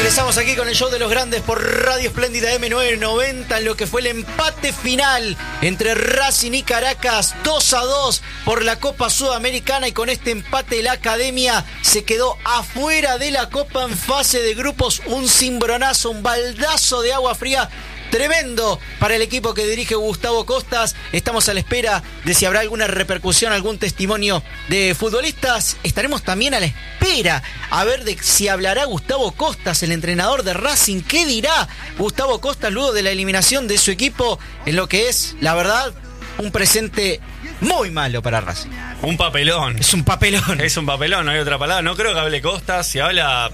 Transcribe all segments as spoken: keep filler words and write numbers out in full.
Empezamos aquí con el show de los grandes por Radio Espléndida eme novecientos noventa en lo que fue el empate final entre Racing y Caracas, dos a dos por la Copa Sudamericana, y con este empate la Academia se quedó afuera de la Copa en fase de grupos. Un cimbronazo, un baldazo de agua fría tremendo para el equipo que dirige Gustavo Costas. Estamos a la espera de si habrá alguna repercusión, algún testimonio de futbolistas. Estaremos también a la espera a ver de si hablará Gustavo Costas, el entrenador de Racing. ¿Qué dirá Gustavo Costas luego de la eliminación de su equipo en lo que es, la verdad, un presente muy malo para Racing? Un papelón. Es un papelón. Es un papelón, no hay otra palabra. No creo que hable Costas. Si habla,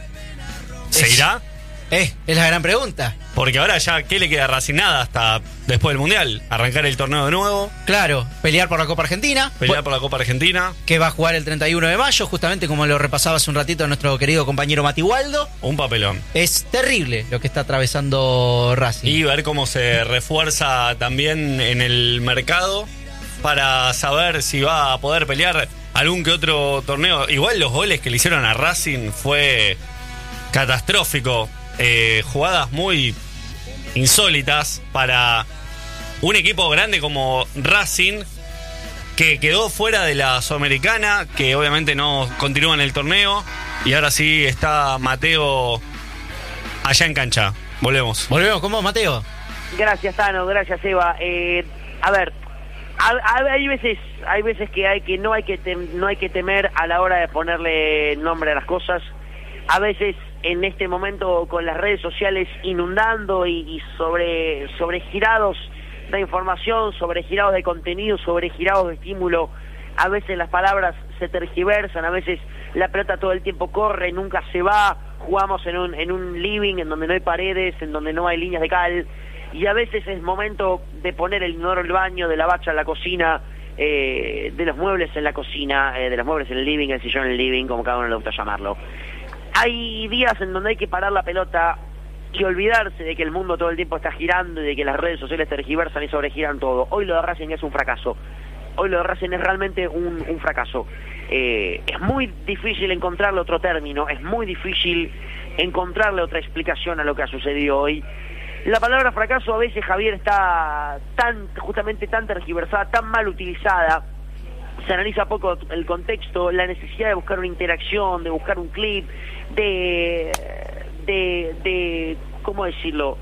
¿se irá? Eh, es la gran pregunta. Porque ahora ya, ¿qué le queda a Racing? Nada hasta después del Mundial. Arrancar el torneo de nuevo. Claro, pelear por la Copa Argentina. Pelear por la Copa Argentina. Que va a jugar el treinta y uno de mayo, justamente como lo repasaba hace un ratito nuestro querido compañero Mati Waldo. Un papelón. Es terrible lo que está atravesando Racing. Y ver cómo se refuerza también en el mercado para saber si va a poder pelear algún que otro torneo. Igual los goles que le hicieron a Racing fue catastrófico. Eh, jugadas muy insólitas para un equipo grande como Racing, que quedó fuera de la Sudamericana, que obviamente no continúa en el torneo, y ahora sí está Mateo allá en cancha. Volvemos. Volvemos con vos, Mateo. Gracias, Tano, gracias, Eva. Eh, a ver, a, a, hay veces, hay veces que hay que no hay que tem, no hay que temer a la hora de ponerle nombre a las cosas. A veces en este momento con las redes sociales inundando y, y sobre sobregirados de información, sobregirados de contenido, sobregirados de estímulo, a veces las palabras se tergiversan, a veces la pelota todo el tiempo corre, nunca se va, jugamos en un, en un living en donde no hay paredes, en donde no hay líneas de cal, y a veces es momento de poner el inodoro en el baño, de la bacha en la cocina, eh, de los muebles en la cocina, eh, de los muebles en el living, el sillón en el living, como cada uno le gusta llamarlo. Hay días en donde hay que parar la pelota y olvidarse de que el mundo todo el tiempo está girando y de que las redes sociales tergiversan y sobregiran todo. Hoy lo de Racing es un fracaso. Hoy lo de Racing es realmente un, un fracaso. Eh, es muy difícil encontrarle otro término, es muy difícil encontrarle otra explicación a lo que ha sucedido hoy. La palabra fracaso a veces, Javier, está tan justamente tan tergiversada, tan mal utilizada. Se analiza poco el contexto, la necesidad de buscar una interacción, de buscar un clip, de, de, de ¿cómo decirlo?,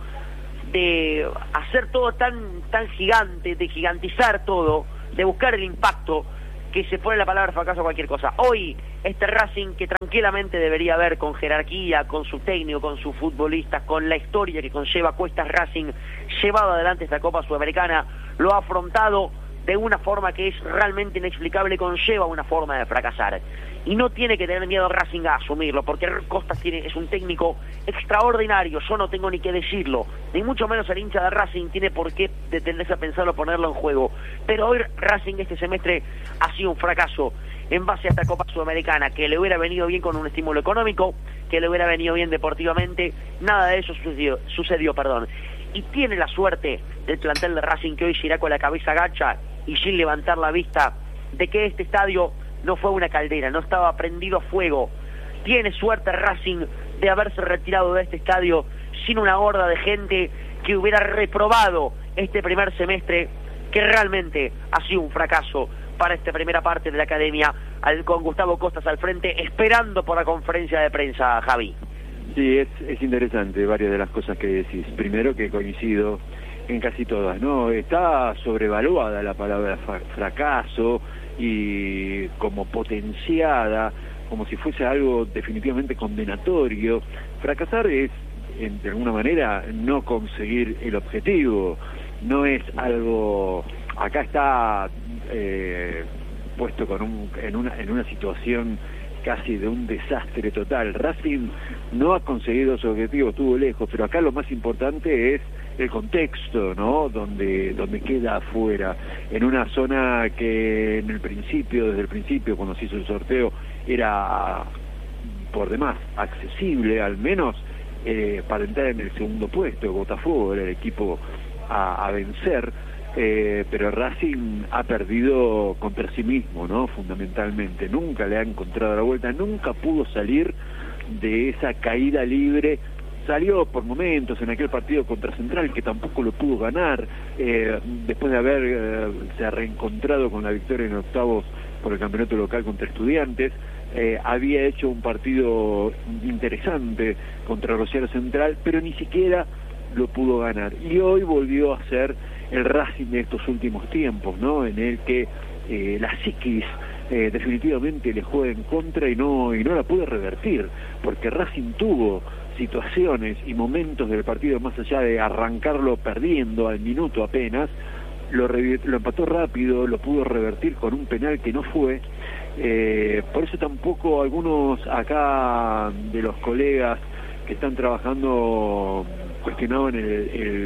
de hacer todo tan, tan gigante, de gigantizar todo, de buscar el impacto, que se pone la palabra fracaso a cualquier cosa. Hoy, este Racing que tranquilamente debería haber con jerarquía, con su técnico, con sus futbolistas, con la historia que conlleva Cuestas Racing, llevado adelante esta Copa Sudamericana, lo ha afrontado de una forma que es realmente inexplicable, conlleva una forma de fracasar. Y no tiene que tener miedo Racing a asumirlo, porque Costas tiene, es un técnico extraordinario, yo no tengo ni que decirlo, ni mucho menos el hincha de Racing tiene por qué detenerse a pensarlo, ponerlo en juego. Pero hoy Racing este semestre ha sido un fracaso en base a esta Copa Sudamericana, que le hubiera venido bien con un estímulo económico, que le hubiera venido bien deportivamente, nada de eso sucedió, sucedió perdón. Y tiene la suerte del plantel de Racing, que hoy se irá con la cabeza gacha y sin levantar la vista, de que este estadio no fue una caldera, no estaba prendido a fuego. Tiene suerte Racing de haberse retirado de este estadio sin una horda de gente que hubiera reprobado este primer semestre, que realmente ha sido un fracaso para esta primera parte de la Academia, al, con Gustavo Costas al frente, esperando por la conferencia de prensa, Javi. Sí, es, es interesante varias de las cosas que decís. Primero, que coincido en casi todas, ¿no? Está sobrevaluada la palabra fracaso y como potenciada, como si fuese algo definitivamente condenatorio. Fracasar es, en, de alguna manera, no conseguir el objetivo, no es algo... Acá está eh, puesto con un, en, una, en una situación casi de un desastre total. Racing no ha conseguido su objetivo, estuvo lejos, pero acá lo más importante es el contexto, ¿no? Donde, donde queda afuera, en una zona que en el principio, desde el principio, cuando se hizo el sorteo, era por demás accesible, al menos eh, para entrar en el segundo puesto. Botafogo era el equipo a, a vencer, eh, pero Racing ha perdido contra sí mismo, ¿no? Fundamentalmente, nunca le ha encontrado la vuelta, nunca pudo salir de esa caída libre salió por momentos en aquel partido contra Central, que tampoco lo pudo ganar, eh, después de haber eh, se ha reencontrado con la victoria en octavos por el campeonato local contra Estudiantes. Eh, había hecho un partido interesante contra Rosario Central, pero ni siquiera lo pudo ganar. Y hoy volvió a ser el Racing de estos últimos tiempos, ¿no? En el que eh, la psiquis eh, definitivamente le juega en contra y no, y no la puede revertir, porque Racing tuvo situaciones y momentos del partido, más allá de arrancarlo perdiendo al minuto apenas, lo, lo empató rápido, lo pudo revertir con un penal que no fue. Eh, por eso tampoco algunos acá de los colegas que están trabajando cuestionaban el,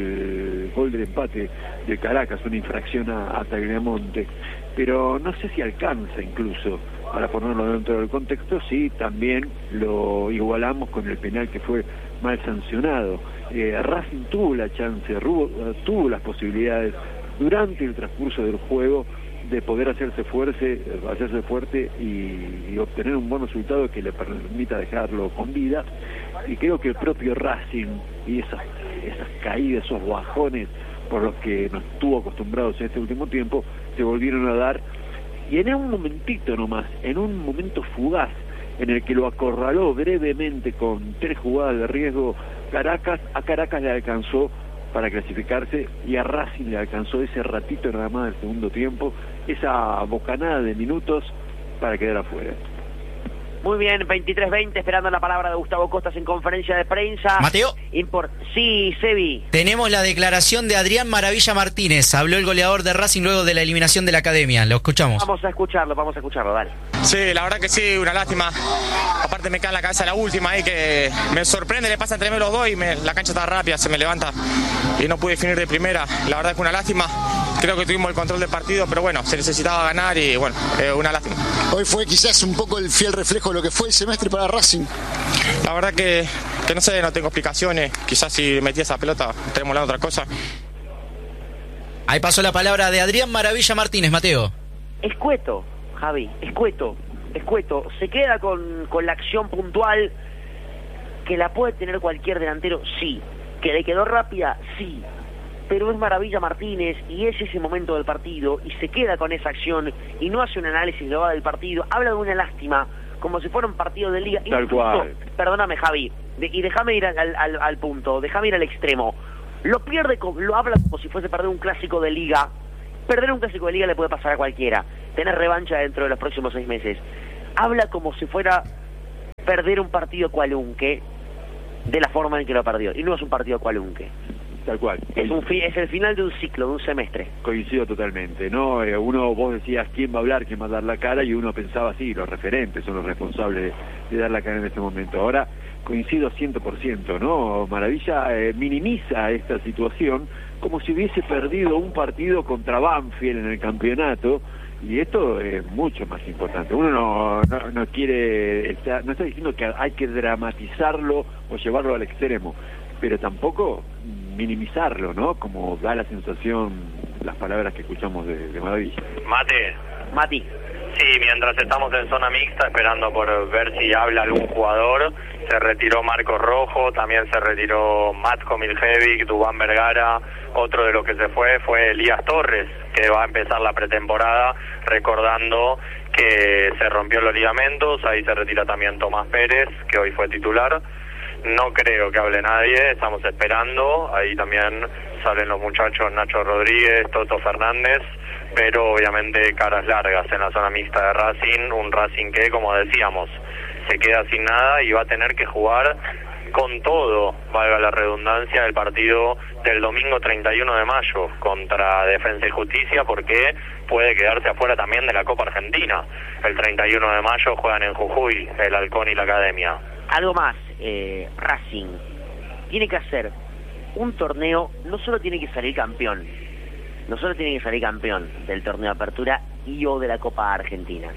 el gol del empate de Caracas, una infracción a, a Tagliamonte, pero no sé si alcanza incluso, para ponerlo dentro del contexto, sí, también lo igualamos con el penal que fue mal sancionado. eh, Racing tuvo la chance, tuvo las posibilidades durante el transcurso del juego de poder hacerse fuerte, hacerse fuerte y, y obtener un buen resultado que le permita dejarlo con vida. Y creo que el propio Racing y esas, esas caídas, esos bajones por los que nos tuvo acostumbrados en este último tiempo, se volvieron a dar, y en un momentito nomás, en un momento fugaz, en el que lo acorraló brevemente con tres jugadas de riesgo Caracas, a Caracas le alcanzó para clasificarse, y a Racing le alcanzó ese ratito nada más del segundo tiempo, esa bocanada de minutos para quedar afuera. Muy bien, veintitrés veinte, esperando la palabra de Gustavo Costas en conferencia de prensa. Mateo. Import sí, Sebi. Tenemos la declaración de Adrián Maravilla Martínez. Habló el goleador de Racing luego de la eliminación de la academia. Lo escuchamos. Vamos a escucharlo, vamos a escucharlo, dale. Sí, la verdad que sí, una lástima. Aparte me cae en la cabeza la última ahí, que me sorprende, le pasa entre medio los dos y me, la cancha está rápida, se me levanta y no pude definir de primera. La verdad que una lástima. Creo que tuvimos el control del partido, pero bueno, se necesitaba ganar y bueno, eh, una lástima. Hoy fue quizás un poco el fiel reflejo de lo que fue el semestre para Racing. La verdad que, que no sé, no tengo explicaciones. Quizás si metí esa pelota tenemos la otra cosa. Ahí pasó la palabra de Adrián Maravilla Martínez, Mateo. Escueto, Javi, escueto, escueto. Se queda con, con la acción puntual, que la puede tener cualquier delantero, sí. Que le quedó rápida, sí. Pero es Maravilla Martínez y es ese momento del partido y se queda con esa acción y no hace un análisis global del partido, habla de una lástima como si fuera un partido de liga. Tal Incluso, cual. Perdóname, Javi, de, y déjame ir al, al, al punto, déjame ir al extremo. Lo pierde, lo habla como si fuese perder un clásico de liga. Perder un clásico de liga le puede pasar a cualquiera, tener revancha dentro de los próximos seis meses. Habla como si fuera perder un partido cualunque de la forma en que lo perdió, y no es un partido cualunque. Tal cual. Es, un fi es el final de un ciclo, de un semestre. Coincido totalmente, ¿no? Eh, uno, vos decías quién va a hablar, quién va a dar la cara, y uno pensaba, sí, los referentes son los responsables de, de dar la cara en este momento. Ahora coincido cien por ciento, ¿no? Maravilla eh, minimiza esta situación como si hubiese perdido un partido contra Banfield en el campeonato, y esto es mucho más importante. Uno no, no, no quiere, está, no está diciendo que hay que dramatizarlo o llevarlo al extremo, pero tampoco minimizarlo, ¿no? Como da la sensación las palabras que escuchamos de, de Maravilla. Mate. Mati. Sí, mientras estamos en zona mixta esperando por ver si habla algún jugador, se retiró Marcos Rojo, también se retiró Matko Miljevic, Dubán Vergara. Otro de los que se fue fue Elías Torres, que va a empezar la pretemporada, recordando que se rompió los ligamentos. Ahí se retira también Tomás Pérez, que hoy fue titular. No creo que hable nadie, estamos esperando. Ahí también salen los muchachos Nacho Rodríguez, Toto Fernández, pero obviamente caras largas en la zona mixta de Racing. Un Racing que, como decíamos, se queda sin nada y va a tener que jugar con todo, valga la redundancia, el partido del domingo treinta y uno de mayo contra Defensa y Justicia, porque puede quedarse afuera también de la Copa Argentina. El treinta y uno de mayo juegan en Jujuy el Halcón y la Academia. Algo más, eh, Racing tiene que hacer un torneo, no solo tiene que salir campeón, no solo tiene que salir campeón del torneo de apertura y o de la Copa Argentina.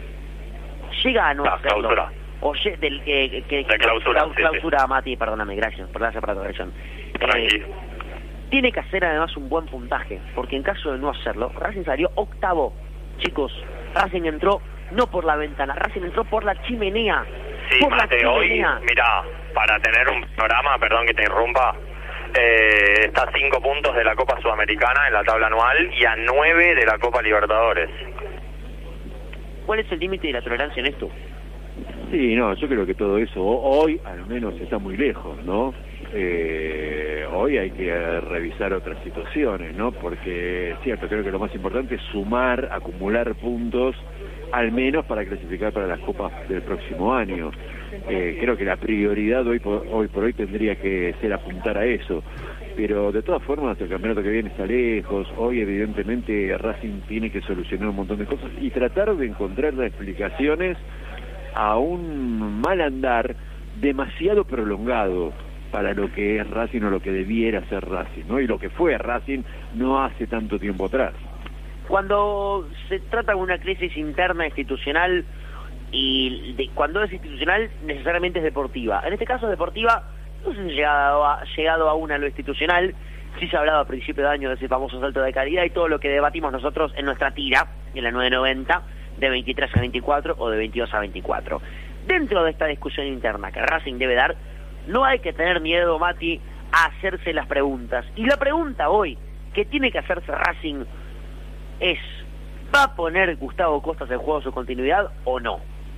Llega a no La hacerlo. clausura. O lle- del, eh, que, De clausura, clau- sí, clausura, sí. Mati, perdóname, gracias, gracias por la corrección. Tranqui. Eh, tiene que hacer además un buen puntaje, porque en caso de no hacerlo, Racing salió octavo. Chicos, Racing entró no por la ventana, Racing entró por la chimenea. Sí, por la Mate, hoy, chimenea. mirá, para tener un panorama, perdón que te interrumpa, eh, está a cinco puntos de la Copa Sudamericana en la tabla anual y a nueve de la Copa Libertadores. ¿Cuál es el límite de la tolerancia en esto? Sí, no, yo creo que todo eso hoy al menos está muy lejos, ¿no? Eh, hoy hay que revisar otras situaciones, ¿no? Porque es cierto, creo que lo más importante es sumar, acumular puntos, al menos para clasificar para las copas del próximo año. Eh, creo que la prioridad hoy por, hoy por hoy tendría que ser apuntar a eso. Pero de todas formas el campeonato que viene está lejos. Hoy evidentemente Racing tiene que solucionar un montón de cosas y tratar de encontrar las explicaciones a un mal andar demasiado prolongado para lo que es Racing o lo que debiera ser Racing, ¿no? Y lo que fue Racing no hace tanto tiempo atrás. Cuando se trata de una crisis interna institucional, y de, cuando es institucional necesariamente es deportiva. En este caso deportiva, no se ha llegado a, llegado aún a lo institucional. Sí se ha hablado a principio de año de ese famoso salto de calidad y todo lo que debatimos nosotros en nuestra tira, en la nueve noventa, de veintitrés a veinticuatro o de veintidós a veinticuatro. Dentro de esta discusión interna que Racing debe dar, no hay que tener miedo, Mati, a hacerse las preguntas. Y la pregunta hoy que tiene que hacerse Racing es: ¿va a poner Gustavo Costas en juego su continuidad o no?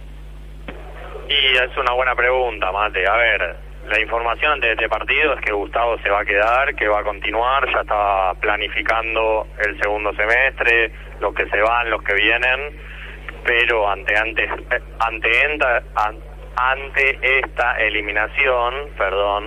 Y es una buena pregunta, Mate. A ver, la información de este partido es que Gustavo se va a quedar, que va a continuar, ya está planificando el segundo semestre, los que se van, los que vienen, pero ante ante ante enta, an, ante esta eliminación, perdón,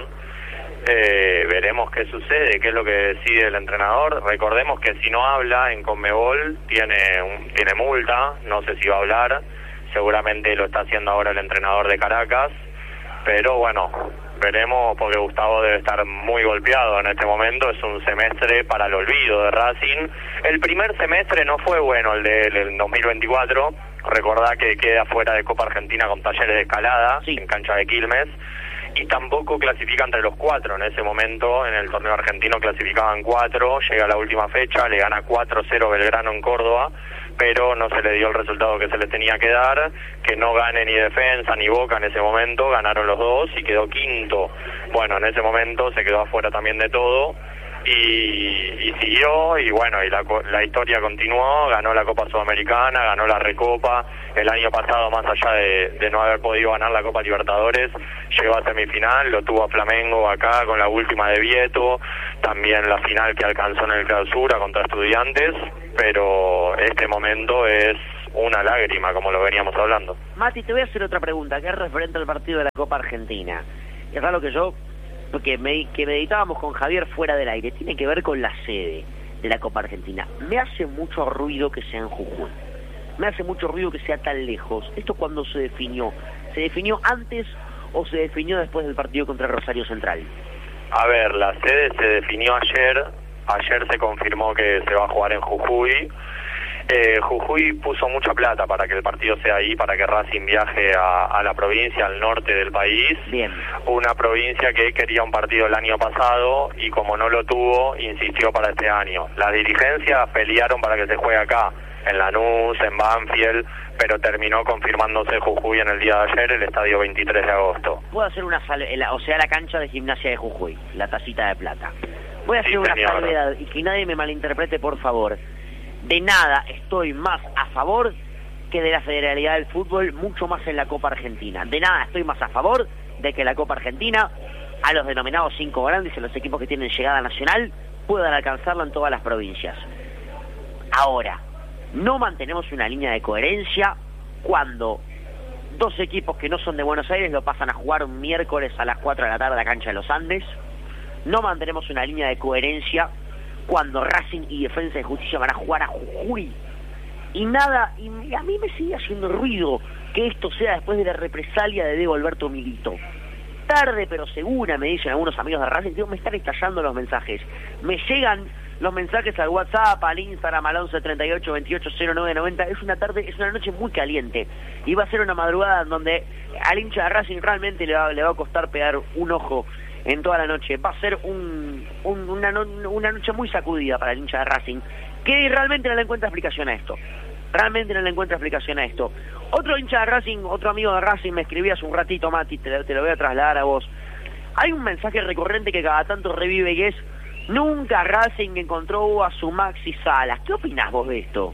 eh, veremos qué sucede, qué es lo que decide el entrenador. Recordemos que si no habla en Conmebol tiene un, tiene multa, no sé si va a hablar, seguramente lo está haciendo ahora el entrenador de Caracas, pero bueno, veremos, porque Gustavo debe estar muy golpeado en este momento. Es un semestre para el olvido de Racing. El primer semestre no fue bueno, el del dos mil veinticuatro. Recordá que queda fuera de Copa Argentina con Talleres de Escalada, sí, en cancha de Quilmes, y tampoco clasifica entre los cuatro. En ese momento, en el torneo argentino clasificaban cuatro, llega la última fecha, le gana cuatro cero Belgrano en Córdoba, pero no se le dio el resultado que se le tenía que dar, que no gane ni Defensa ni Boca en ese momento, ganaron los dos y quedó quinto. Bueno, en ese momento se quedó afuera también de todo y, y siguió, y bueno, y la, la historia continuó, ganó la Copa Sudamericana, ganó la Recopa, el año pasado, más allá de, de no haber podido ganar la Copa Libertadores, llegó a semifinal, lo tuvo a Flamengo acá con la última de Vieto, también la final que alcanzó en el Clausura contra Estudiantes, pero este momento es una lágrima, como lo veníamos hablando. Mati, te voy a hacer otra pregunta, que es referente al partido de la Copa Argentina. Es raro que yo, porque me, que meditábamos con Javier fuera del aire, tiene que ver con la sede de la Copa Argentina. Me hace mucho ruido que sea en Jujuy. Me hace mucho ruido que sea tan lejos. ¿Esto cuándo se definió? ¿Se definió antes o se definió después del partido contra Rosario Central? A ver, la sede se definió ayer. Ayer se confirmó que se va a jugar en Jujuy. Eh, Jujuy puso mucha plata para que el partido sea ahí, para que Racing viaje a, a la provincia, al norte del país. Bien. Una provincia que quería un partido el año pasado y como no lo tuvo, insistió para este año. Las dirigencias pelearon para que se juegue acá, en Lanús, en Banfield, pero terminó confirmándose Jujuy en el día de ayer, el estadio veintitrés de agosto. Puedo hacer una sal o sea, la cancha de Gimnasia de Jujuy, la tacita de plata. Voy a hacer sí, una señora. salvedad, y que nadie me malinterprete, por favor. De nada estoy más a favor que de la Federalidad del Fútbol, mucho más en la Copa Argentina. De nada estoy más a favor de que la Copa Argentina, a los denominados cinco grandes y a los equipos que tienen llegada nacional, puedan alcanzarla en todas las provincias. Ahora, no mantenemos una línea de coherencia cuando dos equipos que no son de Buenos Aires lo pasan a jugar un miércoles a las cuatro de la tarde a la cancha de los Andes. No mantenemos una línea de coherencia cuando Racing y Defensa y Justicia van a jugar a Jujuy. Y nada, y a mí me sigue haciendo ruido que esto sea después de la represalia de Diego Alberto Milito. Tarde pero segura, me dicen algunos amigos de Racing. Digo, me están estallando los mensajes. Me llegan los mensajes al WhatsApp, al Instagram, al once treinta y ocho veintiocho cero nueve noventa. Es una tarde, es una noche muy caliente. Y va a ser una madrugada en donde al hincha de Racing realmente le va, le va a costar pegar un ojo en toda la noche. Va a ser un, un, una, no, una noche muy sacudida para el hincha de Racing, que realmente no le encuentra explicación a esto. realmente no le encuentro explicación a esto. Otro hincha de Racing, otro amigo de Racing me escribía hace un ratito, Mati, te, te lo voy a trasladar a vos. Hay un mensaje recurrente que cada tanto revive y es: nunca Racing encontró a su Maxi Salas. ¿Qué opinás vos de esto?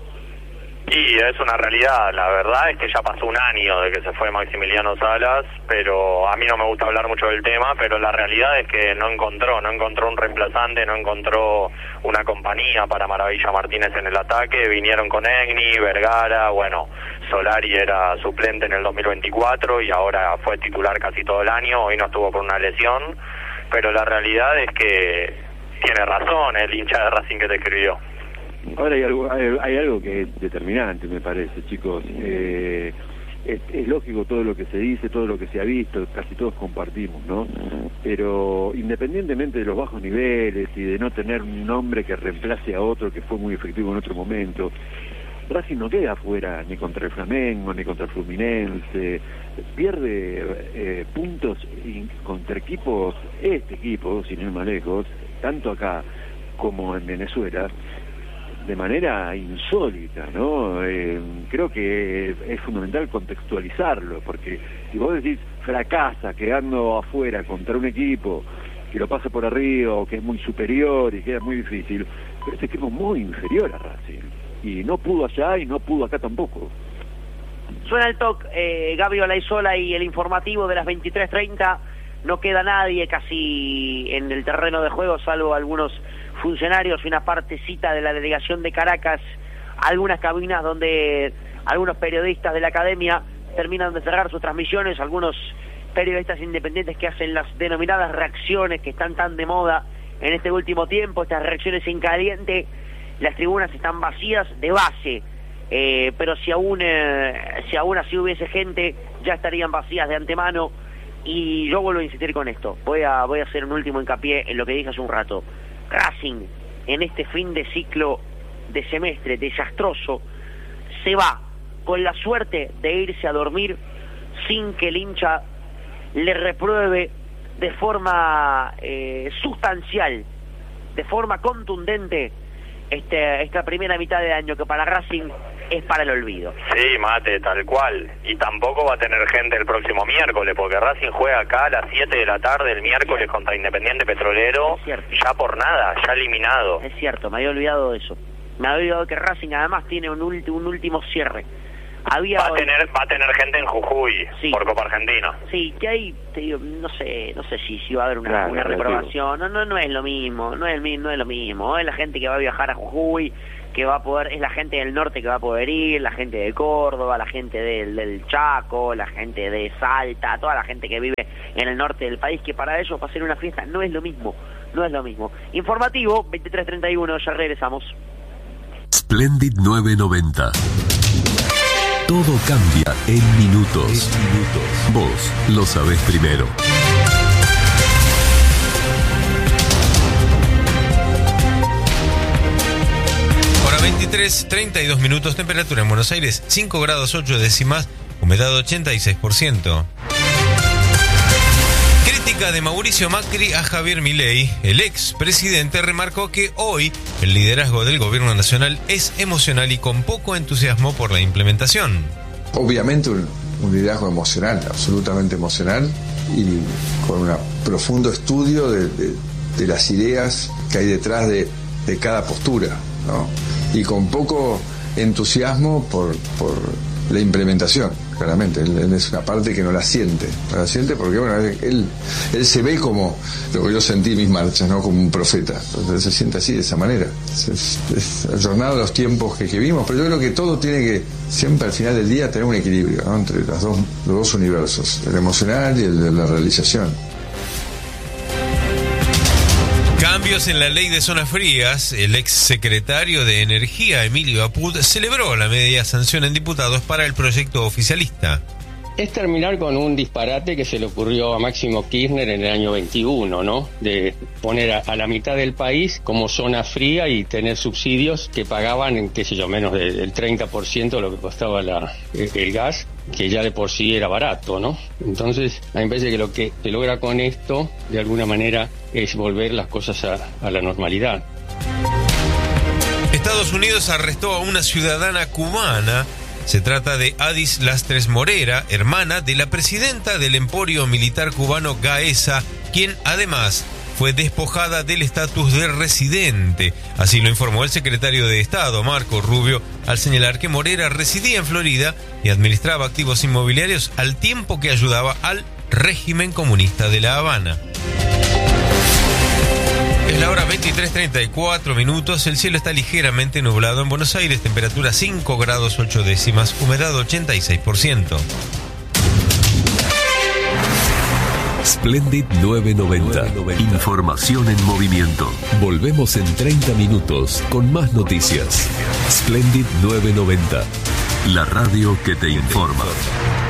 Y es una realidad, la verdad es que ya pasó un año de que se fue Maximiliano Salas, pero a mí no me gusta hablar mucho del tema, pero la realidad es que no encontró, no encontró un reemplazante, no encontró una compañía para Maravilla Martínez en el ataque. Vinieron con Egni, Vergara, bueno, Solari era suplente en el dos mil veinticuatro y ahora fue titular casi todo el año, hoy no estuvo por una lesión, pero la realidad es que tiene razón el hincha de Racing que te escribió. Ahora hay algo, hay, hay algo que es determinante, me parece, chicos. Eh, es, es lógico todo lo que se dice, todo lo que se ha visto, casi todos compartimos, ¿no? Pero independientemente de los bajos niveles y de no tener un nombre que reemplace a otro que fue muy efectivo en otro momento, Racing no queda afuera ni contra el Flamengo, ni contra el Fluminense, pierde eh, puntos in, contra equipos, este equipo, sin ir más lejos, tanto acá como en Venezuela, de manera insólita, ¿no? Eh, creo que es fundamental contextualizarlo, porque si vos decís fracasa quedando afuera contra un equipo que lo pasa por arriba o que es muy superior y que es muy difícil, pero este equipo es muy inferior a Racing, y no pudo allá y no pudo acá tampoco. Suena el toque, eh, Gaby Olaizola y el informativo de las veintitrés treinta. No queda nadie casi en el terreno de juego, salvo algunos funcionarios y una partecita de la delegación de Caracas, algunas cabinas donde algunos periodistas de la academia terminan de cerrar sus transmisiones, algunos periodistas independientes que hacen las denominadas reacciones que están tan de moda en este último tiempo, estas reacciones en caliente. Las tribunas están vacías de base, eh, pero si aún eh, si aún así hubiese gente, ya estarían vacías de antemano. Y yo vuelvo a insistir con esto, voy a voy a hacer un último hincapié en lo que dije hace un rato. Racing, en este fin de ciclo de semestre desastroso, se va con la suerte de irse a dormir sin que el hincha le repruebe de forma eh, sustancial, de forma contundente, este, esta primera mitad de año que para Racing es para el olvido. Sí, Mate, tal cual. Y tampoco va a tener gente el próximo miércoles, porque Racing juega acá a las siete de la tarde el miércoles contra Independiente Petrolero, ya por nada, ya eliminado. Es cierto, me había olvidado de eso. Me había olvidado que Racing además tiene un, ulti, un último cierre. Había va a hoy... tener va a tener gente en Jujuy, sí, por Copa Argentina. Sí, que ahí te digo, no sé, no sé si, si va a haber una, claro, una reprobación. No, no, no es lo mismo, no es el no es lo mismo. Es la gente que va a viajar a Jujuy, que va a poder, es la gente del norte que va a poder ir, la gente de Córdoba, la gente del, del Chaco, la gente de Salta, toda la gente que vive en el norte del país, que para ellos va a ser una fiesta. No es lo mismo, no es lo mismo. Informativo, veintitrés treinta y uno, ya regresamos. Splendid nueve noventa. Todo cambia en minutos. En minutos. Vos lo sabés primero. Hora veintitrés, treinta y dos minutos, temperatura en Buenos Aires cinco grados ocho décimas, humedad ochenta y seis por ciento. Crítica de Mauricio Macri a Javier Milei. El ex presidente remarcó que hoy el liderazgo del gobierno nacional es emocional y con poco entusiasmo por la implementación. Obviamente un, un liderazgo emocional, absolutamente emocional, y con un profundo estudio de, de, de las ideas que hay detrás de, de cada postura, ¿no? Y con poco entusiasmo por, por la implementación, claramente. Él, él es una parte que no la siente, no la siente porque, bueno, él, él se ve como lo que yo sentí en mis marchas, ¿no? Como un profeta. Entonces él se siente así, de esa manera. Es, es, es ayornado a los tiempos que, que vimos, pero yo creo que todo tiene que, siempre al final del día, tener un equilibrio, ¿no? Entre los dos, los dos universos, el emocional y el de la realización. Cambios en la ley de zonas frías. El ex secretario de Energía, Emilio Apud, celebró la media sanción en diputados para el proyecto oficialista. Es terminar con un disparate que se le ocurrió a Máximo Kirchner en el año veintiuno, ¿no? De poner a, a la mitad del país como zona fría y tener subsidios que pagaban, en, qué sé yo, menos del treinta por ciento de lo que costaba la, el, el gas, que ya de por sí era barato, ¿no? Entonces, a mí me parece que lo que se logra con esto, de alguna manera, es volver las cosas a, a la normalidad. Estados Estados Unidos arrestó a una ciudadana cubana. Se trata de Adis Lastres Morera, hermana de la presidenta del emporio militar cubano Gaesa, quien además fue despojada del estatus de residente. Así lo informó el secretario de Estado, Marco Rubio, al señalar que Morera residía en Florida y administraba activos inmobiliarios al tiempo que ayudaba al régimen comunista de La Habana. Es la hora veintitrés treinta y cuatro minutos. El cielo está ligeramente nublado en Buenos Aires. Temperatura cinco grados ocho décimas. Humedad ochenta y seis por ciento. Splendid novecientos noventa. Información en movimiento. Volvemos en treinta minutos con más noticias. Splendid novecientos noventa. La radio que te informa.